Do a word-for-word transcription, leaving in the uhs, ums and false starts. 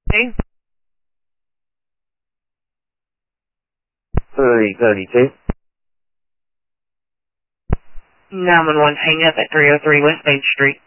Hey. three thirty-two. nine one one, hang up at three oh three West Main Street.